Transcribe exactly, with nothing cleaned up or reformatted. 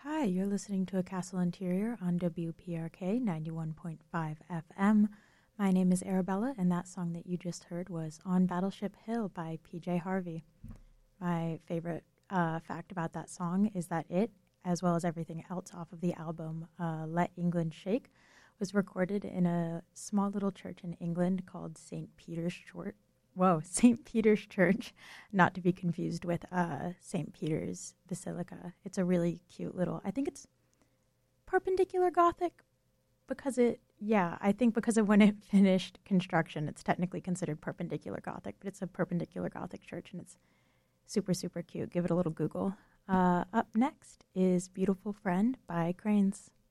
Hi, you're listening to A Castle Interior on W P R K ninety-one point five F M. My name is Arabella, and that song that you just heard was On Battleship Hill by P J Harvey. My favorite uh, fact about that song is that it, as well as everything else off of the album uh, Let England Shake, was recorded in a small little church in England called Saint Peter's Church. Whoa, Saint Peter's Church, not to be confused with uh, Saint Peter's Basilica. It's a really cute little, I think it's perpendicular Gothic because it, yeah, I think because of when it finished construction, it's technically considered perpendicular Gothic, but it's a perpendicular Gothic church and it's super, super cute. Give it a little Google. Uh, up next is Beautiful Friend by Cranes.